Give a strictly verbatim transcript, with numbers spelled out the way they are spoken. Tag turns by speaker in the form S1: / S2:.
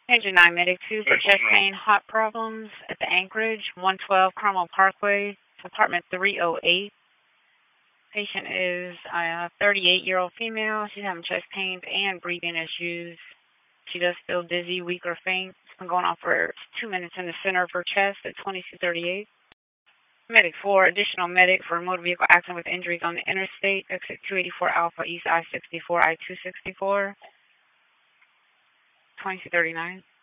S1: Engine nine Medic two for chest pain, heart problems at the Anchorage, one twelve Cromwell Parkway, apartment three oh eight. Patient is a thirty-eight-year-old female. She's having chest pains and breathing issues. She does feel dizzy, weak, or faint. It's been going on for two minutes in the center of her chest at twenty-two thirty-eight. Medic four, additional medic for motor vehicle accident with injuries on the interstate, exit two eighty-four Alpha, East I sixty-four, I two sixty-four, twenty-two thirty-nine.